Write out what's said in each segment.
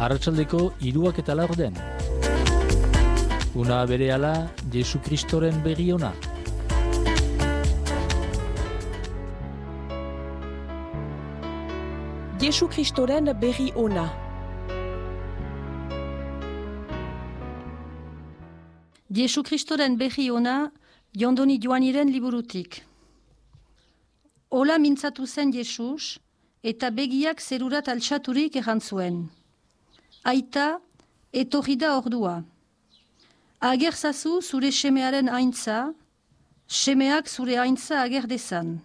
arratsaldeko 3:04. Una berehala Jesu Kristoren berri ona. Jesu Kristoren berri ona. Jesu Kristoren berri ona, Jondoni Joaniren liburutik. Ola mintzatu zen Jesus, eta begiak zerurat altxaturik errantzuen. Aita, etorri da ordua. Ager zazu zure semearen aintza, semeak zure aintza ager dezan.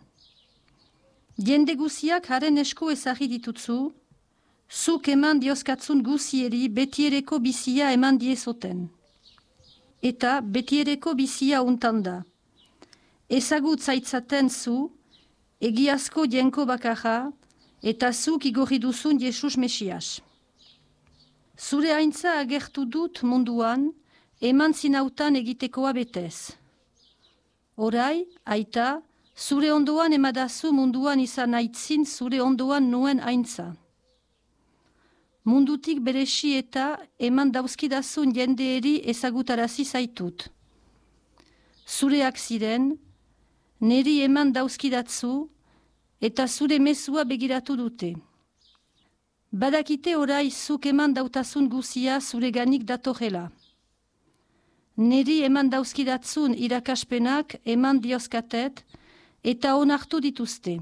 Jende guziak haren esko ezagri ditutzu, zuk eman dioskatzun guzieri betiereko bizia eman diezoten. Eta betiereko bizia untanda. Ezagut zaitzaten zu, egiazko jenko bakarra, eta zuk igorri duzun Jesus Mesias. Zure aintza agertu dut munduan, eman zinautan egitekoa betez. Orai, aita, zure ondoan emadazu munduan izan aitzin zure ondoan nuen aintza. Mundutik beresi eta eman dauzkidazun jendeeri ezagutarazi zaitut. Zureak ziren, neri eman dauzkidatzu, eta zure mezua begiratu dute. Badakite orai zuk eman dautazun guzia zureganik datorrela. Neri eman dauzkidatzun irakaspenak eman diozkatet eta onartu dituzte.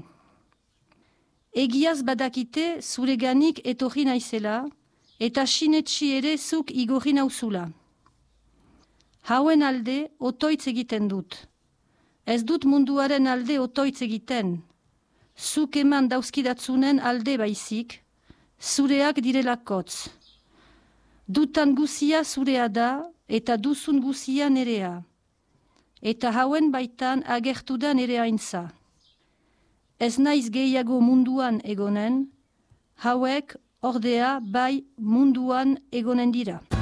Egiaz badakite zureganik etorri naizela eta sinetsi ere zuk igorri nauzula. Hauen alde otoitz egiten dut. Ez dut munduaren alde otoitz egiten. Zuk eman dauzkidatzunen alde baizik, zureak direlakotz. Dutan guzia zurea da, eta duzun guzia nerea. Eta hauen baitan agertu da nere aintza. Ez naiz gehiago munduan egonen, hauek ordea bai munduan egonen dira.